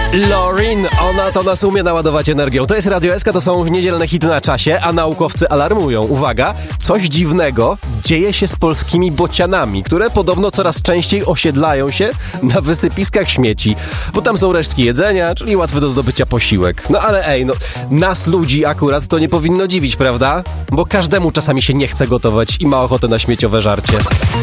Lorin, ona to nas umie naładować energią. To jest Radio SK, to są niedzielne hity na czasie, a naukowcy alarmują. Uwaga, coś dziwnego dzieje się z polskimi bocianami, które podobno coraz częściej osiedlają się na wysypiskach śmieci, bo tam są resztki jedzenia, czyli łatwy do zdobycia posiłek. No ale nas ludzi akurat to nie powinno dziwić, prawda? Bo każdemu czasami się nie chce gotować i ma ochotę na śmieciowe żarcie.